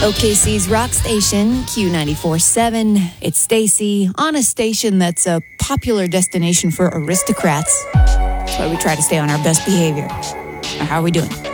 OKC's rock station, Q94.7. It's Stacy on a station that's a popular destination for aristocrats. That's why we try to stay on our best behavior. How are we doing?